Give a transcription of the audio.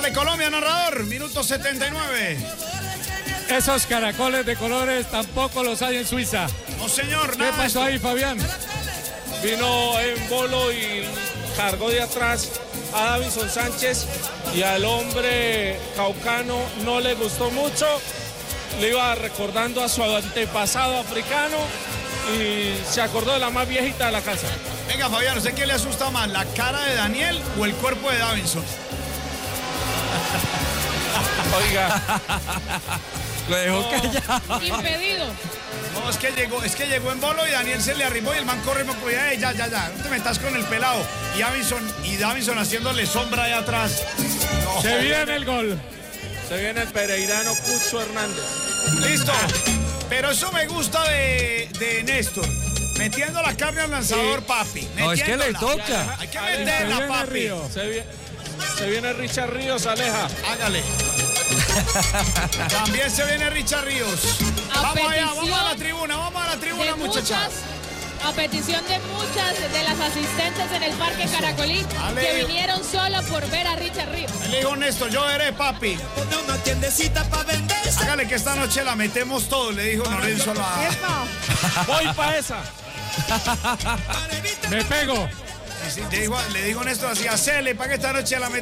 Dale, Colombia, narrador, minuto 79. Esos caracoles de colores tampoco los hay en Suiza. No, señor, ¿Qué nada. pasó ahí, Fabián? Vino en bolo y cargó de atrás a Davinson Sánchez y al hombre caucano no le gustó mucho. Le iba recordando a su antepasado africano y se acordó de la más viejita de la casa. Venga, Fabián, ¿usted qué le asusta más, la cara de Daniel o el cuerpo de Davinson? Oiga. Lo dejó callado. Impedido. No, es que llegó en bolo y Daniel se le arrimó y el man corre y me cuida. Ya, no te metas con el pelado. Y Davinson haciéndole sombra ahí atrás. No, Se viene el gol. Se viene el pereirano Cucho Hernández. Listo. Pero eso me gusta de Néstor. Metiendo la carne al lanzador, papi. No, es que le Metiéndola. toca. Hay que Se meterla, viene papi. Río. Se viene Richard Ríos, Aleja. Hágale. También se viene Richard Ríos. Vamos allá, vamos a la tribuna, muchachas. A petición de muchas de las asistentes en el Parque Caracolí que vinieron solo por ver a Richard Ríos. Le dijo Néstor, yo veré, papi. Una tiendecita pa' vender. Hágale que esta noche la metemos todos, le dijo Lorenzo a la... Voy pa' esa. Me pego. Le dijo Néstor así, hacele para que esta noche la metemos.